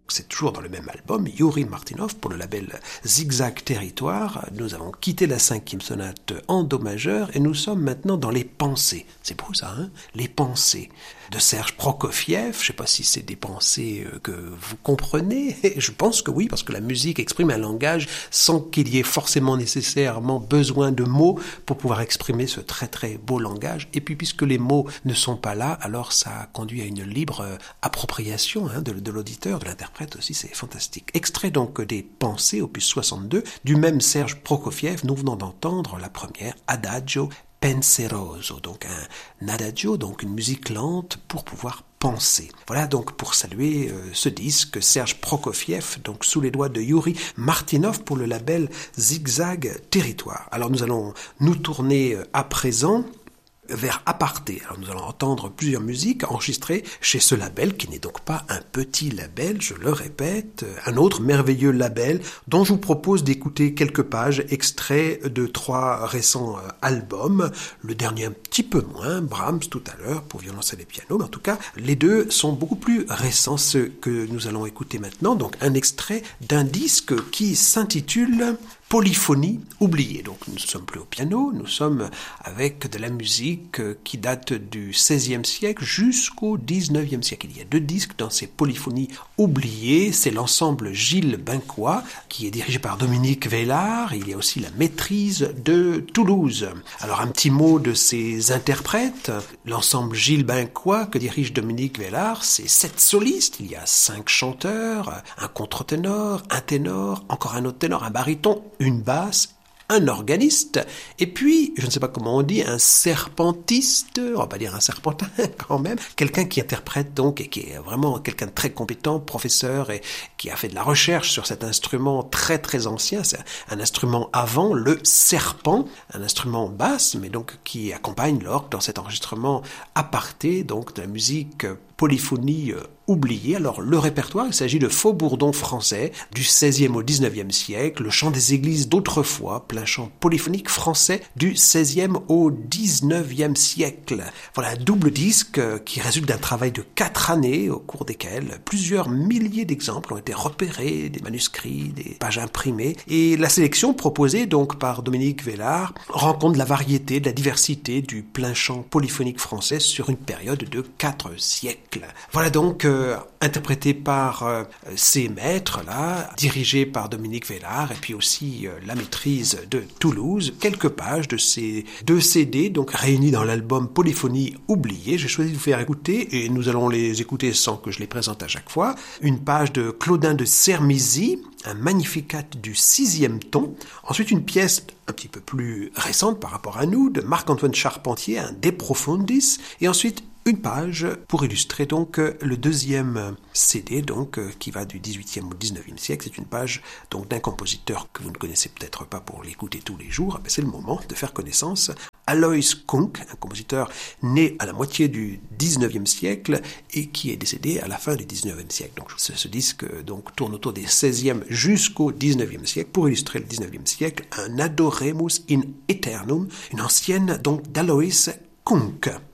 C'est toujours dans le même album, Youri Martynov pour le label Zigzag Territoire. Nous avons quitté la 5e sonate en do majeur et nous sommes maintenant dans les pensées. C'est beau ça, hein? Les pensées de Serge Prokofiev. Je ne sais pas si c'est des pensées que vous comprenez. Je pense que oui, parce que la musique exprime un langage sans qu'il y ait forcément nécessairement besoin de mots pour pouvoir exprimer ce très très beau langage. Et puis puisque les mots ne sont pas là, alors ça conduit à une libre appropriation de l'auditeur, de l'interprète aussi, c'est fantastique. Extrait donc des Pensées, opus 62, du même Serge Prokofiev, nous venons d'entendre la première, Adagio Penseroso, donc un adagio, donc une musique lente pour pouvoir penser. Voilà donc pour saluer ce disque, Serge Prokofiev, donc sous les doigts de Youri Martynov pour le label Zigzag Territoire. Alors nous allons nous tourner à présent vers Aparté. Alors nous allons entendre plusieurs musiques enregistrées chez ce label, qui n'est donc pas un petit label, je le répète, un autre merveilleux label dont je vous propose d'écouter quelques pages extraits de 3 récents albums, le dernier un petit peu moins, Brahms tout à l'heure pour violoncelle et piano, mais en tout cas les deux sont beaucoup plus récents, ceux que nous allons écouter maintenant, donc un extrait d'un disque qui s'intitule Polyphonie oubliée. Donc nous ne sommes plus au piano, nous sommes avec de la musique qui date du XVIe siècle jusqu'au XIXe siècle. Il y a 2 disques dans ces polyphonies oubliées. C'est l'ensemble Gilles Bincois qui est dirigé par Dominique Vélard. Il y a aussi la maîtrise de Toulouse. Alors un petit mot de ces interprètes. L'ensemble Gilles Bincois que dirige Dominique Vélard, c'est 7 solistes. Il y a 5 chanteurs, un contre-ténor, un ténor, encore un autre ténor, un baryton, une basse, un organiste, et puis, je ne sais pas comment on dit, un serpentiste, on va pas dire un serpentin quand même, quelqu'un qui interprète donc, et qui est vraiment quelqu'un de très compétent, professeur, et qui a fait de la recherche sur cet instrument très très ancien, c'est un instrument avant, le serpent, un instrument basse, mais donc qui accompagne l'orgue dans cet enregistrement aparté, donc de la musique polyphonie oubliée. Alors le répertoire, il s'agit de faux bourdons français du XVIe au XIXe siècle, le chant des églises d'autrefois, plein chant polyphonique français du XVIe au XIXe siècle. Voilà un double disque qui résulte d'un travail de 4 années au cours desquels plusieurs milliers d'exemples ont été repérés, des manuscrits, des pages imprimées, et la sélection proposée donc par Dominique Vélard rend compte de la variété, de la diversité du plein chant polyphonique français sur une période de 4 siècles. Voilà donc interprété par ces maîtres-là, dirigé par Dominique Vélard, et puis aussi la maîtrise de Toulouse, quelques pages de ces 2 CD, donc réunis dans l'album Polyphonie oubliée. J'ai choisi de vous faire écouter, et nous allons les écouter sans que je les présente à chaque fois, une page de Claudin de Sermizy, un Magnificat du 6e ton, ensuite une pièce un petit peu plus récente par rapport à nous, de Marc-Antoine Charpentier, un De Profundis, et ensuite une page pour illustrer donc le 2e CD donc qui va du 18e au 19e siècle. C'est une page donc d'un compositeur que vous ne connaissez peut-être pas pour l'écouter tous les jours. C'est le moment de faire connaissance. Alois Kunck, un compositeur né à la moitié du 19e siècle et qui est décédé à la fin du 19e siècle. Donc ce disque donc tourne autour des 16e jusqu'au 19e siècle. Pour illustrer le 19e siècle, un Adoremus in Aeternum, une ancienne donc d'Alois Kunck.